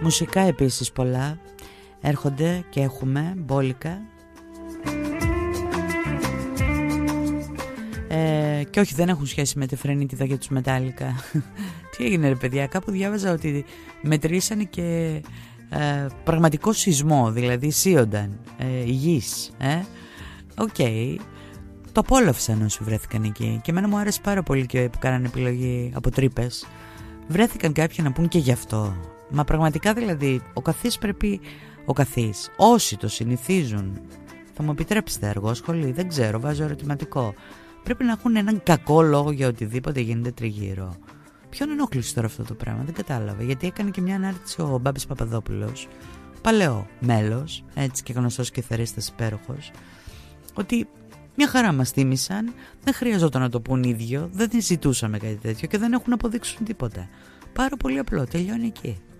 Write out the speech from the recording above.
Μουσικά επίσης πολλά έρχονται και έχουμε μπόλικα. Και όχι, δεν έχουν σχέση με τη φρενίτιδα και τους μετάλλικα. Τι έγινε ρε παιδιά, κάπου διάβαζα ότι μετρήσανε και πραγματικό σεισμό, δηλαδή σύονταν η γης. Οκ. Το απόλαυσαν όσοι βρέθηκαν εκεί. Και εμένα μου άρεσε πάρα πολύ και που κάνανε επιλογή από τρύπες. Βρέθηκαν κάποιοι να πούν και γι' αυτό. Μα πραγματικά δηλαδή ο καθής πρέπει, όσοι το συνηθίζουν, θα μου επιτρέψετε αργόσχολοι, δεν ξέρω, βάζω ερωτηματικό, πρέπει να έχουν έναν κακό λόγο για οτιδήποτε γίνεται τριγύρω. Ποιον ενόχλησε τώρα αυτό το πράγμα, δεν κατάλαβα. Γιατί έκανε και μια ανάρτηση ο Μπάμπης Παπαδόπουλος, παλαιό μέλος, έτσι και γνωστός κιθαρίστας υπέροχος, ότι μια χαρά μας τίμησαν, δεν χρειαζόταν να το πούν ίδιο, δεν ζητούσαμε κάτι τέτοιο και δεν έχουν αποδείξουν τίποτα. Πάρα πολύ απλό, τελειώνει εκεί.